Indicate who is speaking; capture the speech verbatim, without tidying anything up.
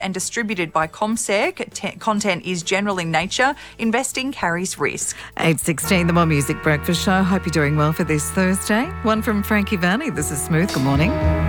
Speaker 1: and distributed by CommSec. Te- content is general in nature. Investing carries risk.
Speaker 2: eight sixteen, the More Music Breakfast Show. Hope you're doing well for this Thursday. One from Frankie Vanni. This is Smooth. Good morning.